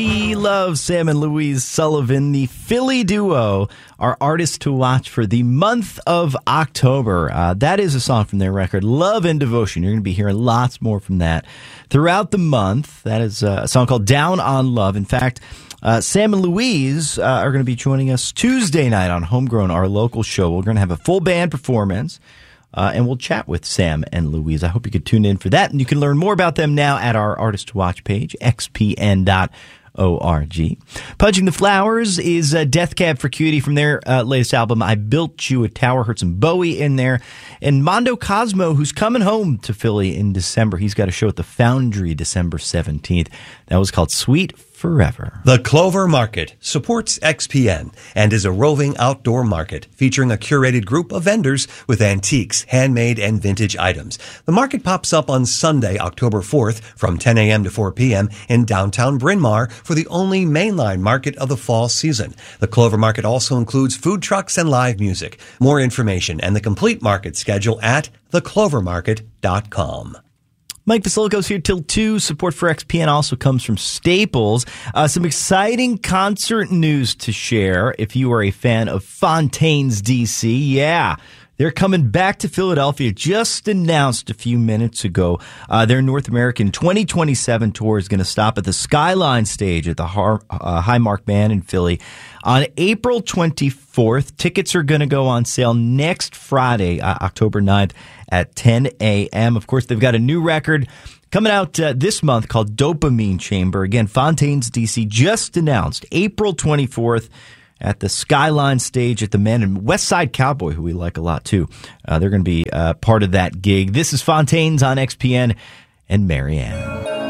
We love Sam and Louise Sullivan, the Philly duo, our artists to watch for the month of October. That is a song from their record, Love and Devotion. You're going to be hearing lots more from that throughout the month. That is a song called Down on Love. In fact, Sam and Louise are going to be joining us Tuesday night on Homegrown, our local show. We're going to have a full band performance. And we'll chat with Sam and Louise. I hope you could tune in for that. And you can learn more about them now at our Artist to Watch page, xpn.org. Pudging the Flowers is Death Cab for Cutie from their latest album, I Built You a Tower. Heard some Bowie in there. And Mondo Cosmo, who's coming home to Philly in December. He's got a show at the Foundry December 17th. That was called Sweet Forever. The Clover Market supports XPN and is a roving outdoor market featuring a curated group of vendors with antiques, handmade, and vintage items. The market pops up on Sunday, October 4th from 10 a.m. to 4 p.m. in downtown Bryn Mawr for the only mainline market of the fall season. The Clover Market also includes food trucks and live music. More information and the complete market schedule at theclovermarket.com. Mike Vasilico's here till 2. Support for XPN also comes from Staples. Some exciting concert news to share if you are a fan of Fontaines DC. Yeah, they're coming back to Philadelphia. Just announced a few minutes ago. Their North American 2027 tour is going to stop at the Skyline stage at the Highmark Band in Philly on April 24th. Tickets are going to go on sale next Friday, October 9th at 10 a.m. Of course, they've got a new record coming out this month called Dopamine Chamber. Again, Fontaines DC just announced April 24th at the Skyline stage at the Men, and West Side Cowboy, who we like a lot too. They're going to be part of that gig. This is Fontaines on XPN and Marianne.